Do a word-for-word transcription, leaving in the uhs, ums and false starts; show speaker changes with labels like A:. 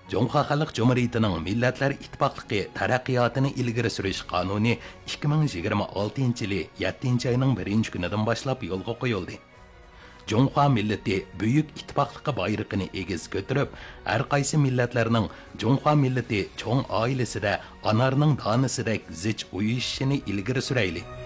A: Cumhuriyet Xalq Cumhuriyetining Millatlar İttifaqlığı taraqqiyotini ilgari surish qonuni ikki ming yigirma oltinchi yili yettinchi oyning birinchi kunidan boshlab yo'lga qo'yildi. Cumhuriyet millati Buyuk İttifaqlığı bayrog'ini egiz ko'tarib, har qaysi millatlarning Cumhuriyet millati cho'ng oilasida anarning donisidek zich uyushishini ilgari surayli.